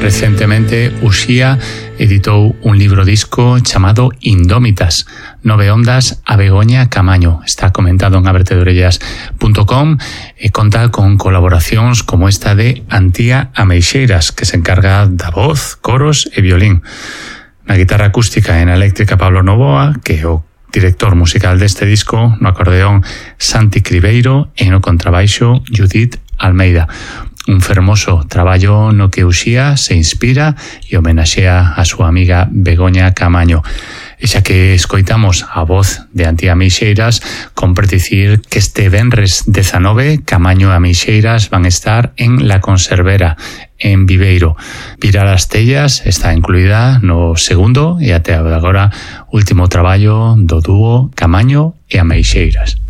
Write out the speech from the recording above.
Recentemente, Uxía editou un libro disco chamado Indómitas, 9 ondas a Begoña Camaño. Está comentado en abertedorellas.com e conta con colaboracións como esta de Antía Ameixeiras, que se encarga da voz, coros e violín. Na guitarra acústica e na eléctrica Pablo Novoa, que é o director musical deste disco, no acordeón Santi Cribeiro e no contrabaixo Judith Almeida. Un fermoso traballo no que Uxía se inspira e homenaxea a súa amiga Begoña Camaño. E xa que escoitamos a voz de Antía Ameixeiras, compre dicir que este venres 19 Camaño e Ameixeiras van estar en La Conservera, en Viveiro. Virar as tellas está incluída no segundo e até agora último traballo do dúo Camaño e Ameixeiras.